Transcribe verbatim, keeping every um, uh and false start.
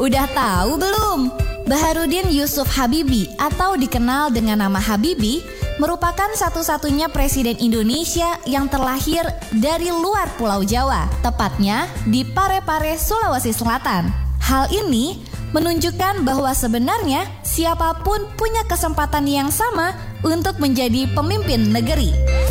Udah tahu belum? Baharudin Yusuf Habibie atau dikenal dengan nama Habibie merupakan satu-satunya presiden Indonesia yang terlahir dari luar Pulau Jawa, tepatnya di Parepare, Sulawesi Selatan. Hal ini menunjukkan bahwa sebenarnya siapapun punya kesempatan yang sama untuk menjadi pemimpin negeri.